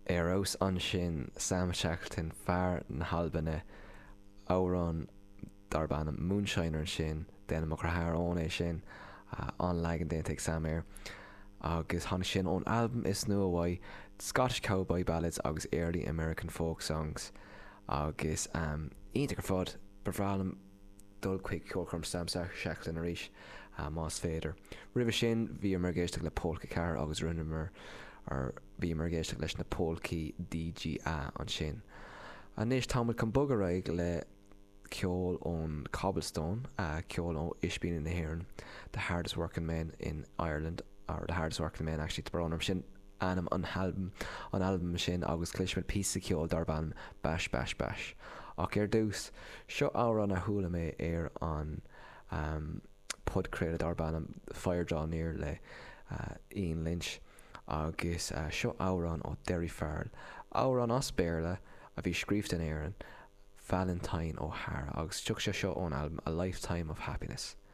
Arós an sin Sam Shackleton fear na halbanna árán dar ban Moonshiner sin déanam mar thárón é sin an legan déanta ag Sam Air agus tháinig sin ón album is nua amháid Scottish Cowboy Ballads agus Early American Folk Songs agus ionta gur fád bhrálam dul chuig ceolchum Sam Shackleton arís más féidir. Ribh sin bhí mar géisteach le polca cear agus rinnemer ar bhí mar géisteach leis na polcaí DGA an sin. Aníos támuid chun bogar raig le ceol ón Cobblestone ceol ó Ishbín na hÉireann, the hardest working men in Ireland, or the hardest working men actually to brónam sin anam an album sin agus cliismid písa ceol dar ban Bash Bash Bash. Ach dús seo ára na thula mé ar an podcréad ar ban Firedraw near le Ian Lynch agus seo árán ó Derry Farrell. Árán os béarla a bhí scríocht in éireann Valentine O'Hara agus tuach seo ón album A Lifetime of Happiness.